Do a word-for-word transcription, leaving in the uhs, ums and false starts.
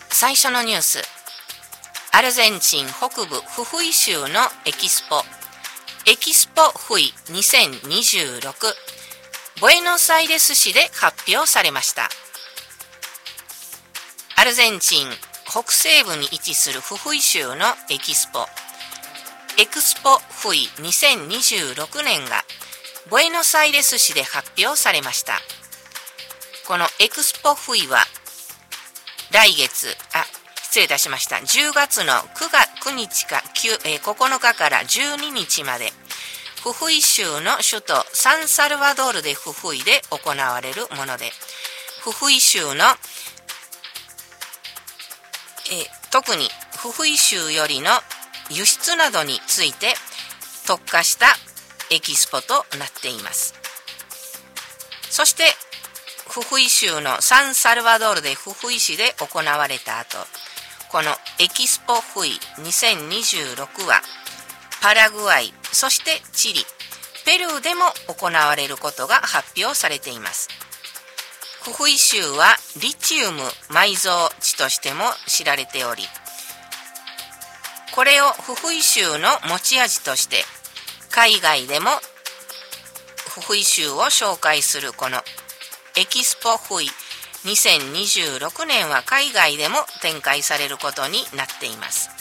最初のニュース、アルゼンチン北部フフイ州のエキスポエキスポフイにせんにじゅうろく、ブエノスアイレス市で発表されました。アルゼンチン北西部に位置するフフイ州のエキスポエクスポフイにせんにじゅうろくねんがブエノスアイレス市で発表されました。このエクスポフイは来月、あ、失礼いたしました。じゅうがつのくにちかここのかからじゅうににちまで、フフイ州の首都サンサルバドールでフフイで行われるもので、フフイ州のえ特にフフイ州よりの輸出などについて特化したエキスポとなっています。そしてフフイ州のサンサルバドールでフフイ市で行われた後、このエキスポフイにせんにじゅうろくはパラグアイ、そしてチリ、ペルーでも行われることが発表されています。フフイ州はリチウム埋蔵地としても知られており、これをフフイ州の持ち味として海外でもフフイ州を紹介するこのエキスポフイにせんにじゅうろくねんは海外でも展開されることになっています。